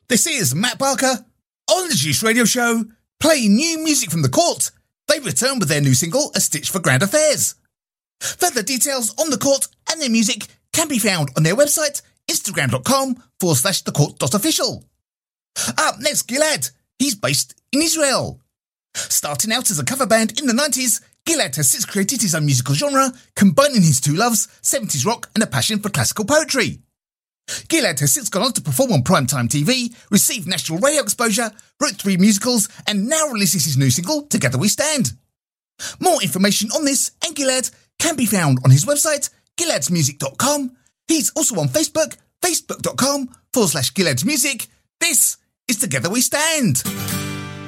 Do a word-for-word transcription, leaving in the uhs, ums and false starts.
This is Matt Barker on the Juice Radio Show, playing new music from the Court. They return with their new single, A Stitch for Grand Affairs. Further details on the Court and their music can be found on their website, instagram.com forward slash the court dot official. Up next, Gilad. He's based in Israel. Starting out as a cover band in the nineties, Gilad has since created his own musical genre, combining his two loves, seventies rock and a passion for classical poetry. Gilad has since gone on to perform on primetime T V, received national radio exposure, wrote three musicals, and now releases his new single, Together We Stand. More information on this and Gilad can be found on his website, gilads music dot com. He's also on Facebook, facebook.com forward slash Gilads Music. This is Together We Stand.